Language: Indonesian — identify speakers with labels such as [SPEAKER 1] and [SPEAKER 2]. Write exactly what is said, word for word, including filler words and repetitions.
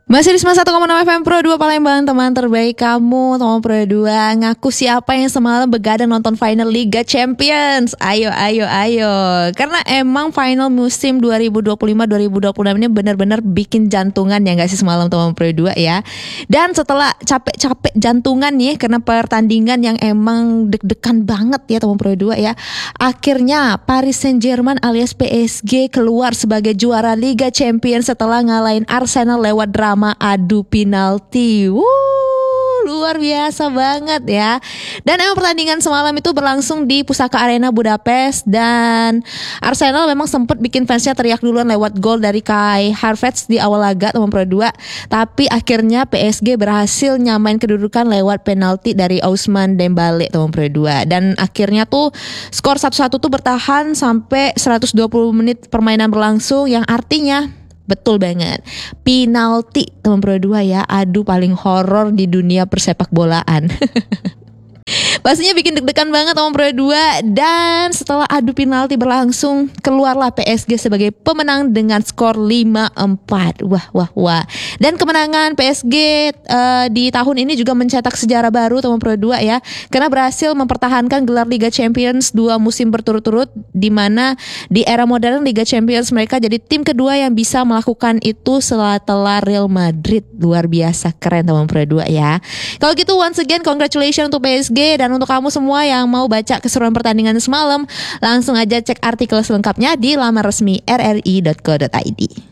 [SPEAKER 1] Masih di sembilan puluh satu koma enam F M Pro dua Palembang, teman terbaik kamu. Teman Pro dua, ngaku siapa yang semalam begadang nonton final Liga Champions. Ayo, ayo, ayo. Karena emang final musim dua ribu dua puluh lima dua ribu dua puluh enam ini benar-benar bikin jantungan ya gak sih semalam teman Pro dua ya. Dan setelah capek-capek jantungan nih karena pertandingan yang emang deg-degan banget ya teman Pro dua ya, akhirnya Paris Saint-Germain alias P S G keluar sebagai juara Liga Champions setelah ngalahin Arsenal lewat drama adu penalti. Wuh, luar biasa banget ya. Dan emang pertandingan semalam itu berlangsung di Pusaka Arena Budapest, dan Arsenal memang sempat bikin fansnya teriak duluan lewat gol dari Kai Havertz di awal laga teman Pro dua. Tapi akhirnya P S G berhasil nyamain kedudukan lewat penalti dari Ousmane Dembélé teman Pro dua. Dan akhirnya tuh skor satu satu tuh bertahan sampai seratus dua puluh menit permainan berlangsung, yang artinya betul banget, penalti teman Pro dua ya, adu paling horor di dunia persepak bolaan. Pastinya bikin deg-degan banget teman Pro dua. Dan setelah adu penalti berlangsung, keluarlah P S G sebagai pemenang dengan skor lima empat. Wah wah wah. Dan kemenangan P S G uh, di tahun ini juga mencetak sejarah baru teman Pro dua ya, karena berhasil mempertahankan gelar Liga Champions dua musim berturut-turut, di mana di era modern Liga Champions mereka jadi tim kedua yang bisa melakukan itu setelah Real Madrid. Luar biasa keren teman Pro dua ya. Kalau gitu once again congratulations untuk P S G. Dan untuk kamu semua yang mau baca keseruan pertandingan semalam, langsung aja cek artikel selengkapnya di laman resmi r r i dot co dot i d.